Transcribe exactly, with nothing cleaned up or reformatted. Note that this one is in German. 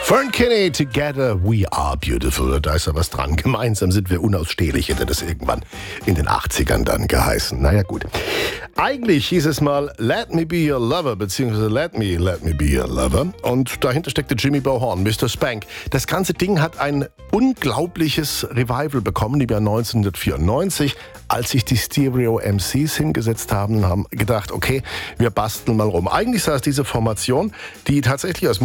Fern Kinney, Together We Are Beautiful. Da ist ja was dran. Gemeinsam sind wir unausstehlich, hätte das irgendwann in den achtzigern dann geheißen. Naja, gut. Eigentlich hieß es mal Let Me Be Your Lover, beziehungsweise Let Me, Let Me Be Your Lover. Und dahinter steckte Jimmy Bohorn, Mister Spank. Das ganze Ding hat ein unglaubliches Revival bekommen im Jahr neunzehnhundertvierundneunzig, als sich die Stereo M Cs hingesetzt haben und haben gedacht, okay, wir basteln mal rum. Eigentlich saß diese Formation, die tatsächlich aus